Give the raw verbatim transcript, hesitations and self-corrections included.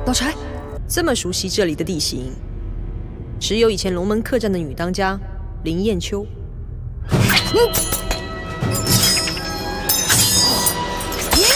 老柴， 这么熟悉这里的地形，只有以前龙门客栈的女当家林燕秋。 嗯